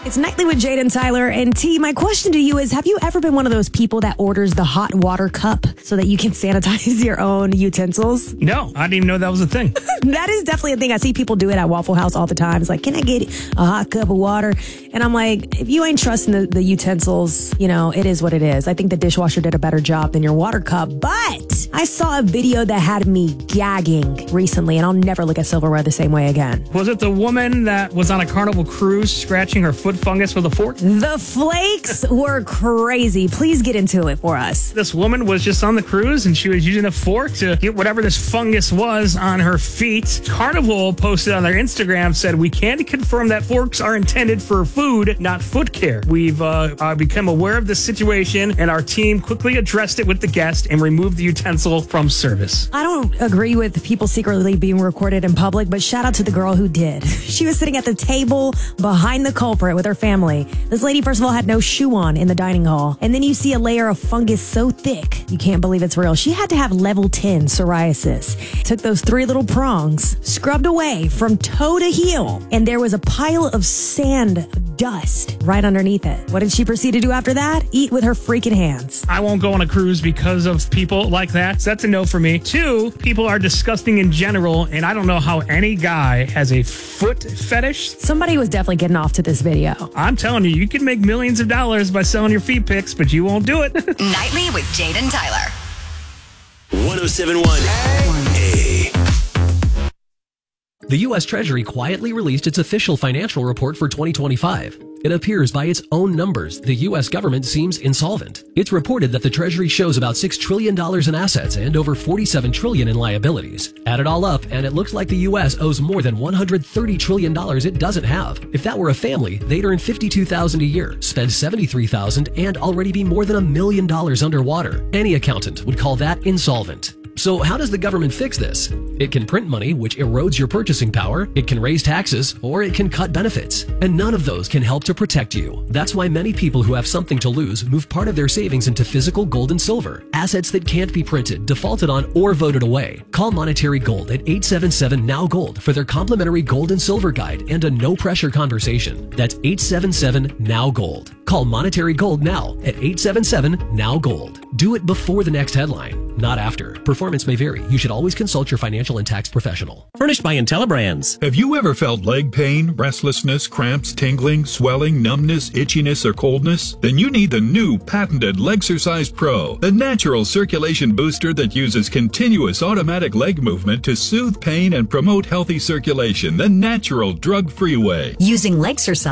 It's Nightly with Jade and Tyler. And T, my question to you is, have you ever been one of those people that orders the hot water cup so that you can sanitize your own utensils? No, I didn't even know that was a thing. That is definitely a thing. I see people do it at Waffle House all the time. It's like, can I get a hot cup of water? And I'm like, if you ain't trusting the utensils, you know, it is what it is. I think the dishwasher did a better job than your water cup. But I saw a video that had me gagging recently, and I'll never look at silverware the same way again. Was it the woman that was on a Carnival cruise scratching her foot fungus with a fork? The flakes were crazy. Please get into it for us. This woman was just on the cruise and she was using a fork to get whatever this fungus was on her feet. Carnival posted on their Instagram, said, "We can confirm that forks are intended for food, not foot care. We've become aware of this situation and our team quickly addressed it with the guest and removed the utensil from service." I don't agree with people secretly being recorded in public, but shout out to the girl who did. She was sitting at the table behind the culprit with her family. This lady, first of all, had no shoe on in the dining hall. And then you see a layer of fungus so thick, you can't believe it's real. She had to have level 10 psoriasis. Took those 3 little prongs, scrubbed away from toe to heel, and there was a pile of sand dust right underneath it. What did she proceed to do after that? Eat with her freaking hands. I won't go on a cruise because of people like that. So that's a no for me. 2, people are disgusting in general, and I don't know how any guy has a foot fetish. Somebody was definitely getting off to this video. I'm telling you, you can make millions of dollars by selling your feet pics, but you won't do it. Nightly with Jade and Tyler. 107.1 A. The U.S. Treasury quietly released its official financial report for 2025. It appears by its own numbers, the U.S. government seems insolvent. It's reported that the Treasury shows about $6 trillion in assets and over $47 trillion in liabilities. Add it all up, and it looks like the U.S. owes more than $130 trillion it doesn't have. If that were a family, they'd earn $52,000 a year, spend $73,000, and already be more than $1 million underwater. Any accountant would call that insolvent. So how does the government fix this? It can print money, which erodes your purchasing power, it can raise taxes, or it can cut benefits. And none of those can help to protect you. That's why many people who have something to lose move part of their savings into physical gold and silver, assets that can't be printed, defaulted on, or voted away. Call Monetary Gold at 877-NOW-GOLD for their complimentary gold and silver guide and a no-pressure conversation. That's 877-NOW-GOLD. Call Monetary Gold now at 877-NOW-GOLD. Do it before the next headline, not after. Performance may vary. You should always consult your financial and tax professional. Furnished by IntelliBrands. Have you ever felt leg pain, restlessness, cramps, tingling, swelling, numbness, itchiness, or coldness? Then you need the new patented Legsercise Pro, the natural circulation booster that uses continuous automatic leg movement to soothe pain and promote healthy circulation the natural drug-free way. Using Legsercise